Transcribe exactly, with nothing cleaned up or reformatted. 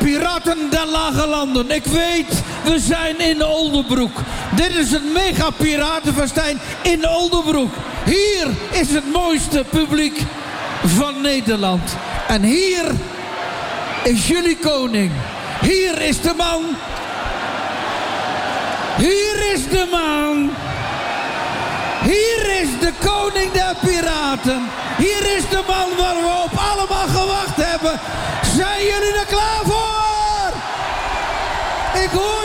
Piraten der Lage Landen. Ik weet, we zijn in Oldebroek. Dit is een mega piratenfestijn in Oldebroek. Hier is het mooiste publiek van Nederland. En hier is jullie koning. Hier is de man. Hier is de man. Hier is de koning der piraten. Hier is de man waar we op allemaal gewacht hebben. Zijn jullie er klaar voor? Ik hoor